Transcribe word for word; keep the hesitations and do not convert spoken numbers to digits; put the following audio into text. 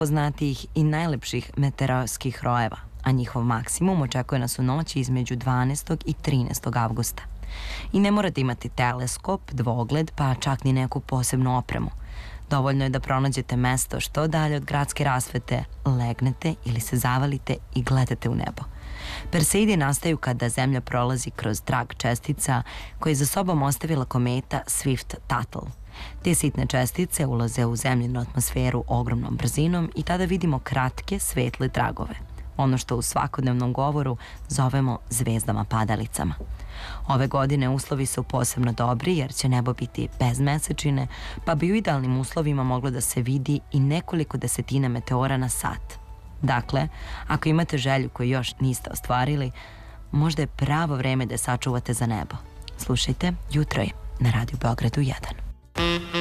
najpoznatijih i najlepših meteoroloških rojeva, a njihov maksimum očekuje nas u noći između dvanaestog i trinaestog avgusta. I ne morate imati teleskop, dvogled, pa čak ni neku posebnu opremu. Dovoljno je da pronađete mesto što dalje od gradske rasvete, legnete ili se zavalite i gledate u nebo. Perseidi nastaju kada Zemlja prolazi kroz trag čestica koje je za sobom ostavila kometa Swift-Tuttle. Te sitne čestice ulaze u Zemljinu atmosferu ogromnom brzinom i tada vidimo kratke, svetle tragove. Ono što u svakodnevnom govoru zovemo zvezdama padalicama. Ove godine uslovi su posebno dobri jer će nebo biti bez mesečine, pa bi u idealnim uslovima moglo da se vidi i nekoliko desetina meteora na sat. Dakle, ako imate želju koju još niste ostvarili, možda je pravo vreme da je sačuvate za nebo. Slušajte, jutro je na Radio Beogradu jedan.